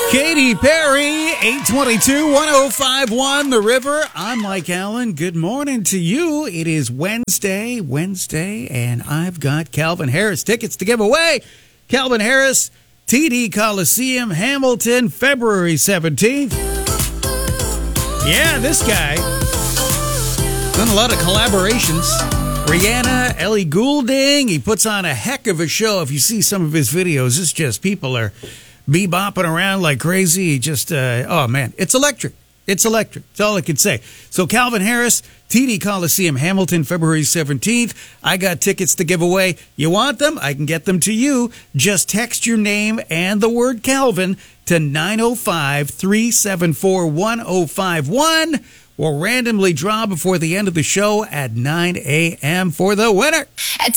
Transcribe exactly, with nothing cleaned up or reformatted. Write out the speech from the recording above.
Katy Perry, eight twenty-two, one oh five one The River. I'm Mike Allen. Good morning to you. It is Wednesday, Wednesday, and I've got Calvin Harris tickets to give away. Calvin Harris, T D Coliseum, Hamilton, February seventeenth. Yeah, this guy done a lot of collaborations. Rihanna, Ellie Goulding. He puts on a heck of a show. If you see some of his videos, it's just people are bebopping around like crazy. He just, uh, oh man, it's electric. It's electric. That's all I can say. So Calvin Harris, T D Coliseum, Hamilton, February seventeenth. I got tickets to give away. You want them? I can get them to you. Just text your name and the word Calvin to nine oh five, three seven four, one oh five one. We'll randomly draw before the end of the show at nine a.m. for the winner. At